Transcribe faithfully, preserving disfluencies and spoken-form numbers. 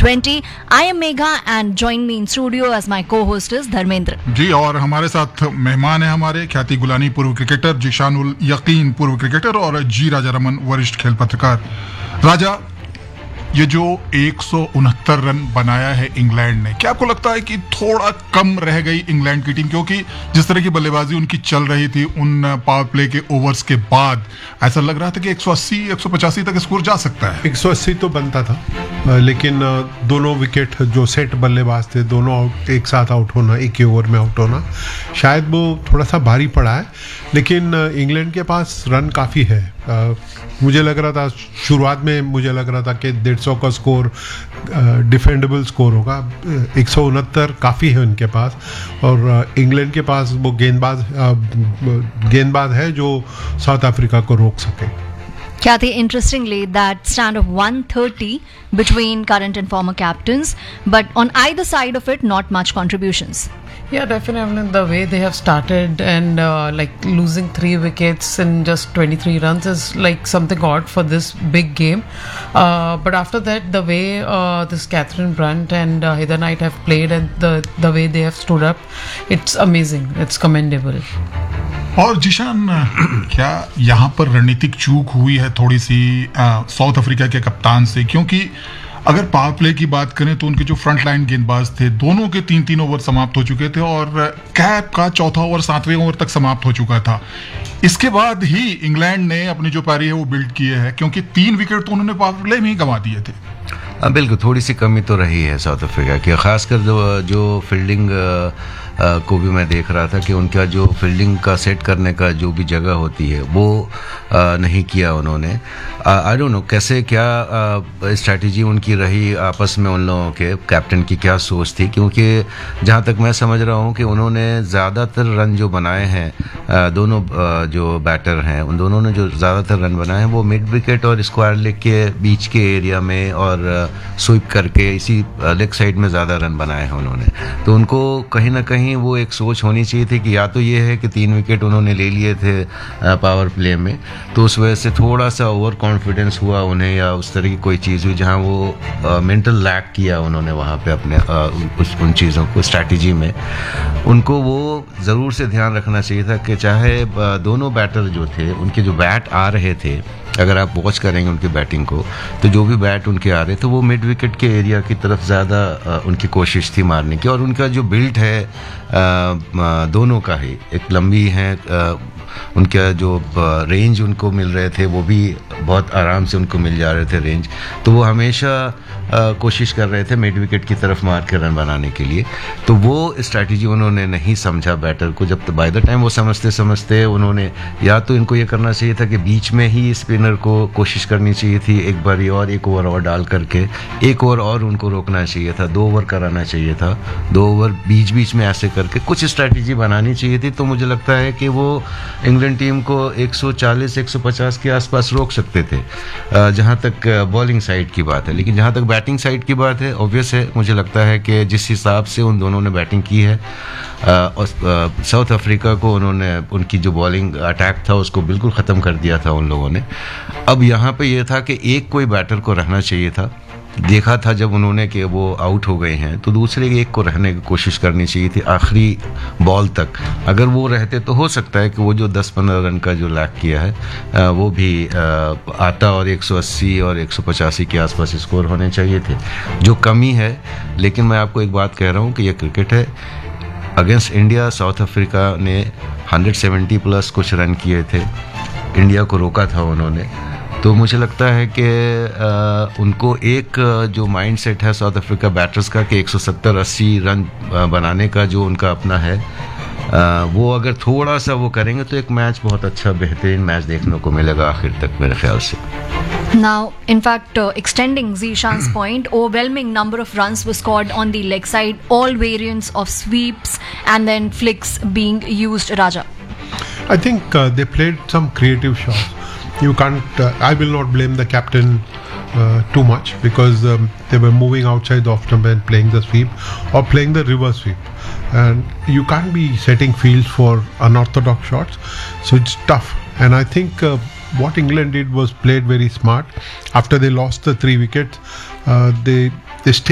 twenty. I am Megha and join me in studio as my co-host is Dharmendra. जी, और हमारे साथ मेहमान है हमारे ख्याति गुलानी पूर्व क्रिकेटर, जिशानुल यकीन पूर्व क्रिकेटर और जी राजा रमन वरिष्ठ खेल पत्रकार। राजा, ये जो एक सौ उनहत्तर रन बनाया है इंग्लैंड ने, क्या आपको लगता है कि थोड़ा कम रह गई इंग्लैंड की टीम? क्योंकि जिस तरह की बल्लेबाजी उनकी चल रही थी उन पावर प्ले के ओवर्स के बाद, ऐसा लग रहा था कि एक सौ अस्सी एक सौ पचासी तक स्कोर जा सकता है। एक सौ अस्सी तो बनता था, लेकिन दोनों विकेट जो सेट बल्लेबाज थे, दोनों आउट एक साथ आउट होना, एक ही ओवर में आउट होना, शायद वो थोड़ा सा भारी पड़ा है। लेकिन इंग्लैंड के पास रन काफ़ी है। मुझे लग रहा था शुरुआत में मुझे लग रहा था कि डेढ़ सौ का स्कोर डिफेंडेबल स्कोर होगा। एक सौ उनहत्तर काफ़ी है उनके पास, और इंग्लैंड के पास वो गेंदबाज गेंदबाज है जो साउथ अफ्रीका को रोक सके। Khyati, interestingly, that stand of one thirty between current and former captains, but on either side of it, not much contributions. Yeah, definitely the way they have started and uh, like losing three wickets in just twenty-three runs is like something odd for this big game. Uh, but after that, the way uh, this Catherine Brunt and uh, Heather Knight have played and the the way they have stood up, it's amazing. It's commendable. और जिशान, क्या यहाँ पर रणनीतिक चूक हुई है थोड़ी सी south Africa के कप्तान से? क्योंकि अगर पावर प्ले की बात करें तो उनके जो फ्रंट लाइन गेंदबाज थे, दोनों के तीन तीन ओवर समाप्त हो चुके थे और कैप का चौथा ओवर सातवें ओवर तक समाप्त हो चुका था। इसके बाद ही इंग्लैंड ने अपनी जो पारी है वो बिल्ड किए है, क्योंकि तीन विकेट तो उन्होंने पावर प्ले में ही गंवा दिए थे। बिल्कुल, थोड़ी सी कमी तो रही है साउथ अफ्रीका की, खासकर जो जो फील्डिंग को भी मैं देख रहा था कि उनका जो फील्डिंग का सेट करने का जो भी जगह होती है वो आ, नहीं किया उन्होंने। आई डोंट नो कैसे क्या स्ट्रैटेजी उनकी रही, आपस में उन लोगों के कैप्टन की क्या सोच थी, क्योंकि जहाँ तक मैं समझ रहा हूँ कि उन्होंने ज़्यादातर रन जो बनाए हैं, आ, दोनों आ, जो बैटर हैं उन दोनों ने जो ज़्यादातर रन बनाए हैं वो मिड विकेट और स्क्वायर लेग के बीच के एरिया में और स्वीप करके इसी लेग साइड में ज़्यादा रन बनाए हैं उन्होंने। तो उनको कहीं ना कहीं वो एक सोच होनी चाहिए थी कि या तो ये है कि तीन विकेट उन्होंने ले लिए थे पावर प्ले में, तो उस वजह से थोड़ा सा ओवर कॉन्फिडेंस हुआ उन्हें, या उस तरह की कोई चीज़ हुई जहां वो मेंटल लैक किया उन्होंने वहां पे अपने आ, उस उन चीज़ों को स्ट्रैटेजी में। उनको वो ज़रूर से ध्यान रखना चाहिए था कि चाहे दोनों बैटर जो थे उनके जो बैट आ रहे थे, अगर आप वॉच करेंगे उनकी बैटिंग को, तो जो भी बैट उनके आ रहे थे वो मिड विकेट के एरिया की तरफ ज़्यादा उनकी कोशिश थी मारने की। और उनका जो बिल्ड है आ, दोनों का ही एक लंबी है, आ, उनका जो रेंज उनको मिल रहे थे वो भी बहुत आराम से उनको मिल जा रहे थे रेंज, तो वो हमेशा आ, कोशिश कर रहे थे मिड विकेट की तरफ मार के रन बनाने के लिए। तो वो स्ट्रैटेजी उन्होंने नहीं समझा बैटर को। जब बाय द टाइम वो समझते समझते उन्होंने या तो इनको ये करना चाहिए था कि बीच में ही स्पिनर को कोशिश करनी चाहिए थी एक बारी और एक ओवर और डाल करके, एक ओवर और उनको रोकना चाहिए था, दो ओवर कराना चाहिए था, दो ओवर बीच बीच में ऐसे करके कुछ स्ट्रैटेजी बनानी चाहिए थी। तो मुझे लगता है कि वो इंग्लैंड टीम को एक सौ चालीस एक सौ पचास के आसपास रोक सकते थे, जहां तक बॉलिंग साइड की बात है। लेकिन जहां तक बैटिंग साइड की बात है, ऑब्वियस है, मुझे लगता है कि जिस हिसाब से उन दोनों ने बैटिंग की है, और साउथ अफ्रीका को उन्होंने उनकी जो बॉलिंग अटैक था उसको बिल्कुल ख़त्म कर दिया था उन लोगों ने। अब यहाँ पे ये था कि एक कोई बैटर को रहना चाहिए था। देखा था जब उन्होंने कि वो आउट हो गए हैं तो दूसरे एक को रहने की कोशिश करनी चाहिए थी आखिरी बॉल तक। अगर वो रहते तो हो सकता है कि वो जो दस पंद्रह रन का जो लैक किया है वो भी आता और एक सौ अस्सी और एक सौ पचासी के आसपास स्कोर होने चाहिए थे, जो कमी है। लेकिन मैं आपको एक बात कह रहा हूँ कि ये क्रिकेट है। अगेंस्ट इंडिया साउथ अफ्रीका ने एक सौ सत्तर प्लस कुछ रन किए थे, इंडिया को रोका था उन्होंने। तो मुझे लगता है कि आ, उनको एक जो माइंड सेट है साउथ अफ्रीका बैटर्स का कि एक सौ सत्तर अस्सी रन बनाने का जो उनका अपना है, आ, वो अगर थोड़ा सा वो करेंगे तो एक मैच बहुत अच्छा बेहतरीन मैच देखने को मिलेगा आखिर तक मेरे ख्याल से। Now, in fact, uh, extending Zishan's point, overwhelming number of runs were scored on the leg side, all variants of sweeps and then flicks being used, Raja. I think uh, they played some creative shots. You can't, uh, I will not blame the captain uh, too much because um, they were moving outside the off stump and playing the sweep or playing the reverse sweep. And you can't be setting fields for unorthodox shots. So it's tough. And I think uh, what England did was played very smart. After they lost the three wickets, uh, they they stayed